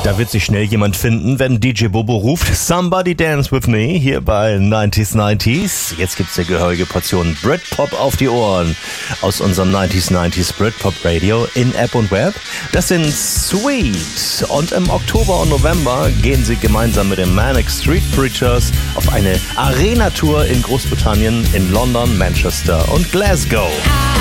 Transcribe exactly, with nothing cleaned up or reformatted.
Da wird sich schnell jemand finden, wenn D J Bobo ruft Somebody Dance With Me hier bei neunzig neunzig. Jetzt gibt's eine gehörige Portion Britpop auf die Ohren aus unserem neunzig neunzig Britpop Radio in App und Web. Das sind Sweet und im Oktober und November gehen sie gemeinsam mit den Manic Street Preachers auf eine Arena-Tour in Großbritannien, in London, Manchester und Glasgow.